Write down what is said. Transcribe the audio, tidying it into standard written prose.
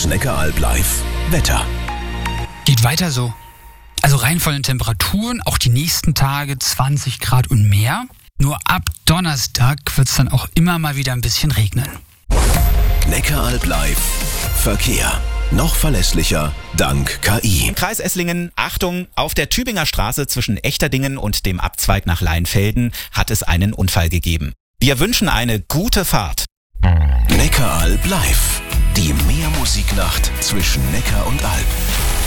Das Neckaralb live Wetter. Geht weiter so. Also rein von den Temperaturen, auch die nächsten Tage 20 Grad und mehr. Nur ab Donnerstag wird es dann auch immer mal wieder ein bisschen regnen. Neckaralb live Verkehr. Noch verlässlicher dank KI. Im Kreis Esslingen, Achtung, auf der Tübinger Straße zwischen Echterdingen und dem Abzweig nach Leinfelden hat es einen Unfall gegeben. Wir wünschen eine gute Fahrt. Neckaralb live. Die Meermusiknacht zwischen Neckar und Alb.